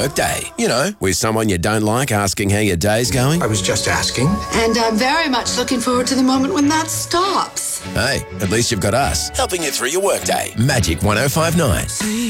workday. You know, with someone you don't like asking how your day's going. I was just asking. And I'm very much looking forward to the moment when that stops. Hey, at least you've got us helping you through your workday. Magic 105.9.